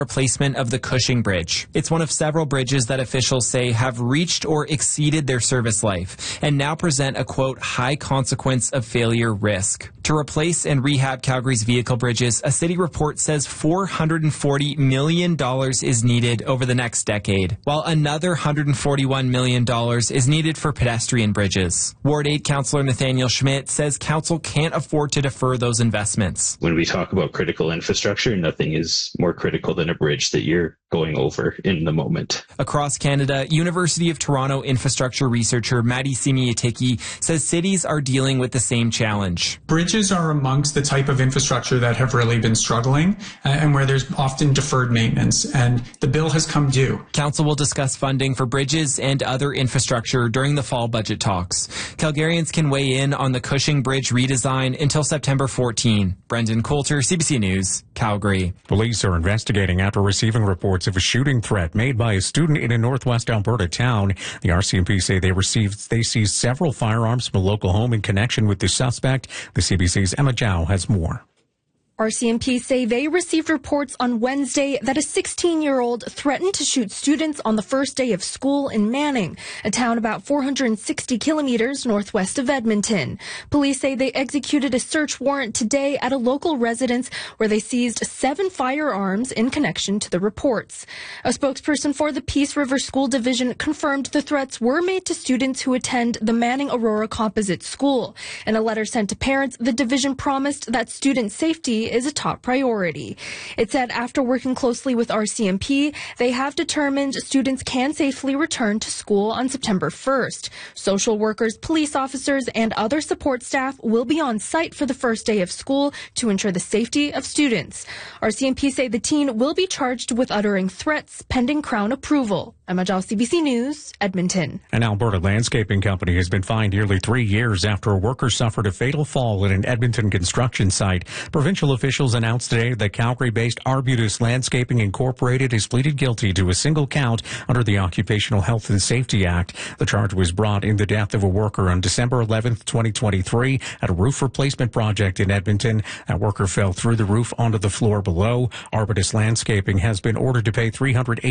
replacement of the Cushing Bridge. It's one of several bridges that officials say have reached or exceeded their service life and now present a, quote, high consequence of failure risk. To replace and rehab Calgary's vehicle bridges, a city report says $440 million is needed over the next decade, while another $141 million is needed for pedestrian bridges. Ward 8 Councillor Nathaniel Schmidt says council can't afford to defer those investments. When we talk about critical infrastructure, nothing is more critical than a bridge that you're going over in the moment. Across Canada, University of Toronto infrastructure researcher Maddie Simiatiki says cities are dealing with the same challenge. Bridges are amongst the type of infrastructure that have really been struggling and where there's often deferred maintenance, and the bill has come due. Council will discuss funding for bridges and other infrastructure during the fall budget talks. Calgarians can weigh in on the Cushing Bridge redesign until September 14. Brendan Coulter, CBC News, Calgary. Police are investigating after receiving reports of a shooting threat made by a student in a northwest Alberta town. The RCMP say they seized several firearms from a local home in connection with the suspect. The CBC's Emma Zhao has more. RCMP say they received reports on Wednesday that a 16-year-old threatened to shoot students on the first day of school in Manning, a town about 460 kilometers northwest of Edmonton. Police say they executed a search warrant today at a local residence where they seized 7 firearms in connection to the reports. A spokesperson for the Peace River School Division confirmed the threats were made to students who attend the Manning Aurora Composite School. In a letter sent to parents, the division promised that student safety is a top priority. It said after working closely with RCMP, they have determined students can safely return to school on September 1st. Social workers, police officers, and other support staff will be on site for the first day of school to ensure the safety of students. RCMP say the teen will be charged with uttering threats pending Crown approval. Emma Zhao, CBC News, Edmonton. An Alberta landscaping company has been fined nearly 3 years after a worker suffered a fatal fall at an Edmonton construction site. Provincial officials announced today that Calgary-based Arbutus Landscaping Incorporated has pleaded guilty to a single count under the Occupational Health and Safety Act. The charge was brought in the death of a worker on December 11th, 2023 at a roof replacement project in Edmonton. That worker fell through the roof onto the floor below. Arbutus Landscaping has been ordered to pay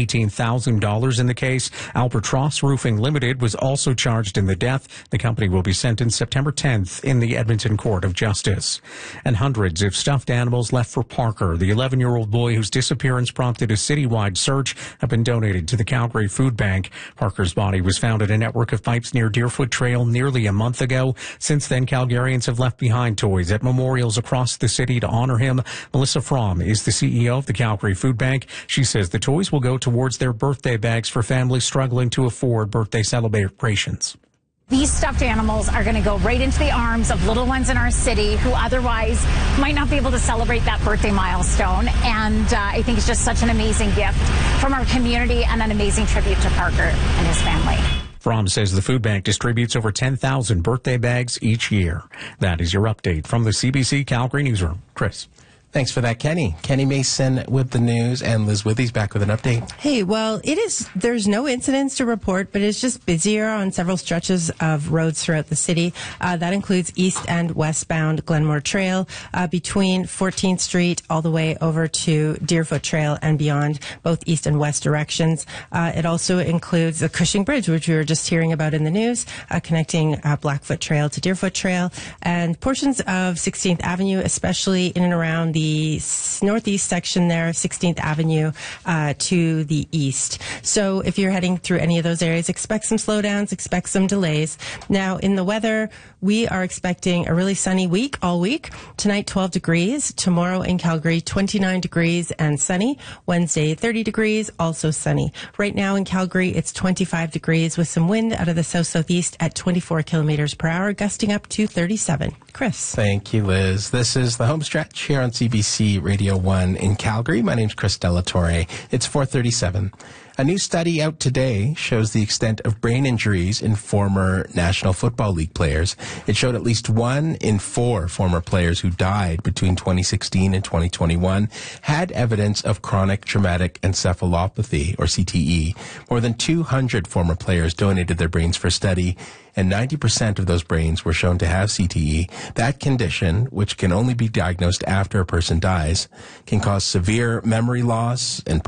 $318,000 in the case. Albatross Roofing Limited was also charged in the death. The company will be sentenced September 10th in the Edmonton Court of Justice. And hundreds of stuffed animals left for Parker, the 11-year-old boy whose disappearance prompted a citywide search, have been donated to the Calgary Food Bank. Parker's body was found at a network of pipes near Deerfoot Trail nearly a month ago. Since then, Calgarians have left behind toys at memorials across the city to honor him. Melissa Fromm is the CEO of the Calgary Food Bank. She says the toys will go towards their birthday bags for families struggling to afford birthday celebrations. These stuffed animals are going to go right into the arms of little ones in our city who otherwise might not be able to celebrate that birthday milestone. And I think it's just such an amazing gift from our community and an amazing tribute to Parker and his family. Fromm says the food bank distributes over 10,000 birthday bags each year. That is your update from the CBC Calgary Newsroom. Chris. Thanks for that, Kenny. Kenny Mason with the news, and Liz Withy's back with an update. Hey, well, there's no incidents to report, but it's just busier on several stretches of roads throughout the city. That includes east and westbound Glenmore Trail, between 14th Street all the way over to Deerfoot Trail and beyond, both east and west directions. It also includes the Cushing Bridge, which we were just hearing about in the news, connecting Blackfoot Trail to Deerfoot Trail, and portions of 16th Avenue, especially in and around the northeast section there, 16th Avenue to the east. So if you're heading through any of those areas, expect some slowdowns, expect some delays. Now, in the weather, we are expecting a really sunny week all week. Tonight, 12 degrees. Tomorrow in Calgary, 29 degrees and sunny. Wednesday, 30 degrees, also sunny. Right now in Calgary, it's 25 degrees with some wind out of the south-southeast at 24 kilometers per hour, gusting up to 37. Chris. Thank you, Liz. This is the home stretch here on CBC Radio 1 in Calgary. My name's Chris Delatorre. It's 4:37. A new study out today shows the extent of brain injuries in former National Football League players. It showed at least 1 in 4 former players who died between 2016 and 2021 had evidence of chronic traumatic encephalopathy, or CTE. More than 200 former players donated their brains for study, and 90% of those brains were shown to have CTE. That condition, which can only be diagnosed after a person dies, can cause severe memory loss and